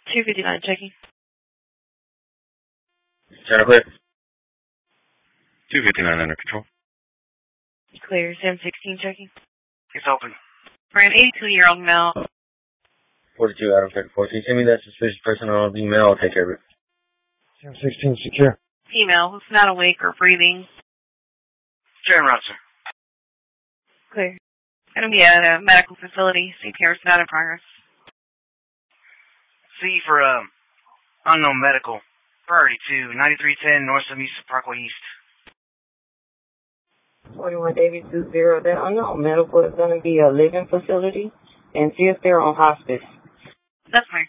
259 checking. Channel clear. 259 under control. Clear. 716 checking. It's open. For an 82-year-old male. 42 Adam 34. Can you send me that suspicious person on email? I'll take care of it. 716 secure. Female who's not awake or breathing. Turn around, sir. Clear. Gonna be at a medical facility. CPR is not in progress. C for unknown medical. Priority 2, 9310 North Samisa Parkway East. 41 David 20. That unknown medical is going to be a living facility, and see if they're on hospice. That's fine.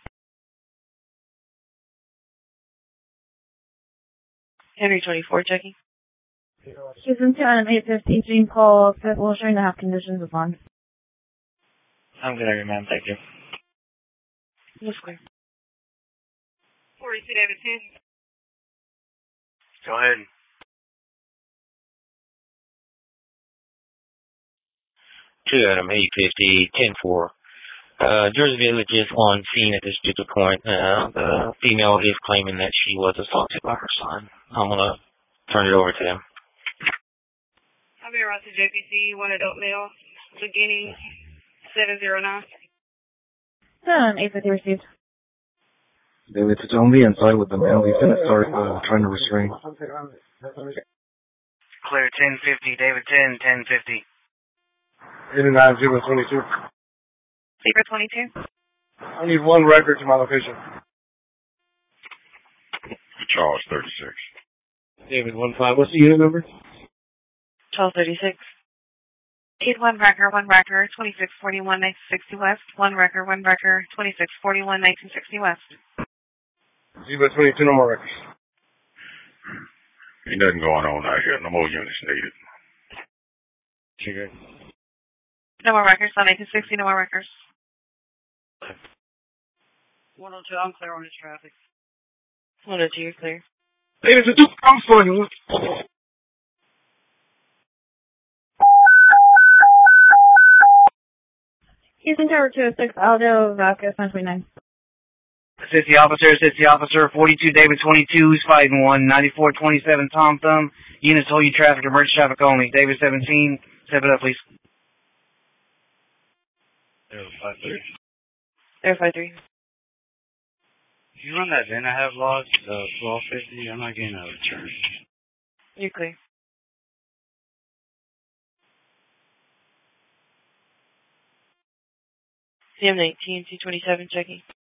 Henry 24 checking. Houston 2 Adam 850, Gene Paul, Pitbull, showing to have conditions of harm. I'm good, ma'am. Thank you. That's clear. 42 David 10. Go ahead. Two Adam 850, 10-4. Jersey Village is on scene at this particular point. The female is claiming that she was assaulted by her son. I'm going to turn it over to them. I'll be around to JPC, one adult male, beginning 709. 850 received. David, it's only inside with the male. He's going to start trying to restrain. Clear 1050, David 10, 1050. 89022. Zebra 22. I need one record to my location. Charles 36. David 15. What's the unit number? 1236. 81 Wrecker, 1 Wrecker, 2641 1960 West. 1 Wrecker, 1 Wrecker, 2641 1960 West. Zebra 22, no more records. Ain't nothing going on out here. No more units needed. Okay. No more records on 1960, no more records. 102, I'm clear on this traffic. 102, you're clear. David, it's a Duke. I'm sorry. Houston Tower 206, Aldo, Vasquez, 929. Assist the officer, 42 David 22, who's fighting 9427 Tom Thumb. Units hold you traffic, emergency traffic only. David 17, step it up, please. 053. 053. If you run that VIN I have logged, 1250, I'm not getting a return. You're clear. CM19, 227 checking.